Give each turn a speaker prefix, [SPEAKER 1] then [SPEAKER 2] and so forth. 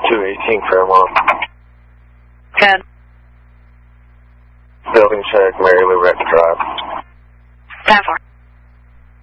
[SPEAKER 1] 218 Fairmont.
[SPEAKER 2] 10.
[SPEAKER 1] Building check, Mary Lou Rex Drive.
[SPEAKER 2] 10-4.